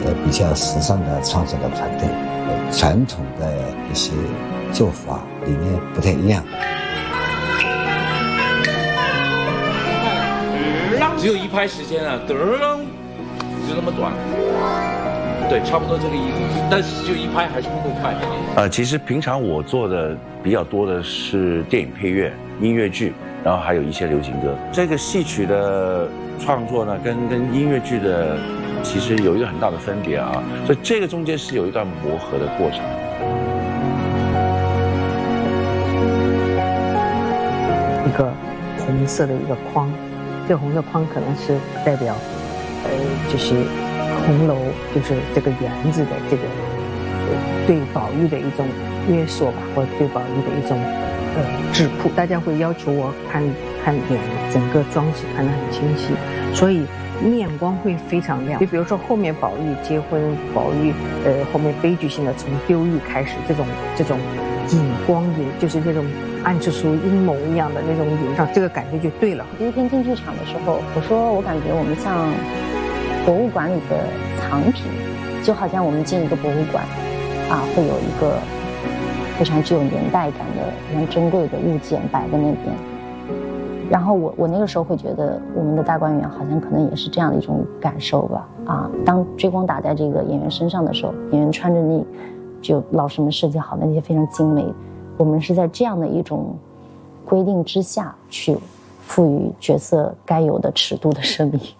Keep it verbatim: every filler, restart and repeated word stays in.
个比较时尚的创作的团队，传统的一些做法理念不太一样。 只有一拍时间啊，噔，就那么短。对，差不多这个意思，但是就一拍还是不够快。 呃，其实平常我做的比较多的是电影配乐、音乐剧，然后还有一些流行歌。这个戏曲的创作呢，跟跟音乐剧的其实有一个很大的分别啊，所以这个中间是有一段磨合的过程。 一个红色的一个框，这个红色框可能是代表，呃，就是红楼，就是这个园子的这个对宝玉的一种约束吧，或者对宝玉的一种呃质朴。大家会要求我看看脸，整个装饰看得很清晰，所以面光会非常亮。就比如说后面宝玉结婚，宝玉呃后面悲剧性的从丢玉开始，这种这种影光影，就是这种暗示出阴谋一样的那种影，让这个感觉就对了。 第一天进剧场的时候，我说我感觉我们像博物馆里的藏品，就好像我们进一个博物馆，啊，会有一个非常具有年代感的、非常珍贵的物件摆在那边。然后我我那个时候会觉得，我们的大观园好像可能也是这样的一种感受吧。啊，当追光打在这个演员身上的时候，演员穿着那就老师们设计好的那些非常精美，我们是在这样的一种规定之下去赋予角色该有的尺度的生命。